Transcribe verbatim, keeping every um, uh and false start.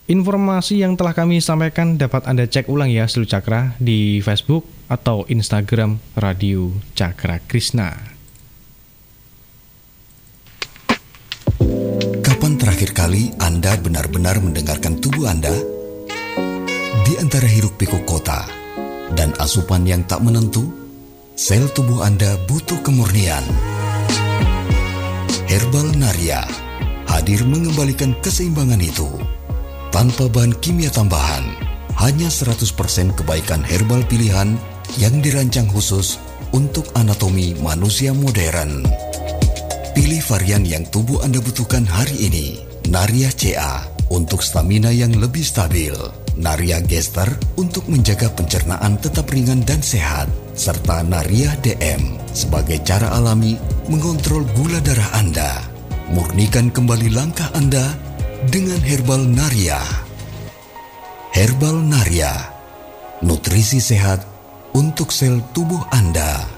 Informasi yang telah kami sampaikan dapat Anda cek ulang ya seluruh Cakra di Facebook atau Instagram Radio Cakra Krishna. Kapan terakhir kali Anda benar-benar mendengarkan tubuh Anda? Di antara hiruk-pikuk kota dan asupan yang tak menentu, sel tubuh Anda butuh kemurnian. Herbal Naria hadir mengembalikan keseimbangan itu. Tanpa bahan kimia tambahan, hanya seratus persen kebaikan herbal pilihan yang dirancang khusus untuk anatomi manusia modern. Pilih varian yang tubuh Anda butuhkan hari ini. Naria C A untuk stamina yang lebih stabil. Naria Gester untuk menjaga pencernaan tetap ringan dan sehat. Serta Naria D M sebagai cara alami mengontrol gula darah Anda. Murnikan kembali langkah Anda dengan Herbal Naria. Herbal Naria, nutrisi sehat untuk sel tubuh Anda.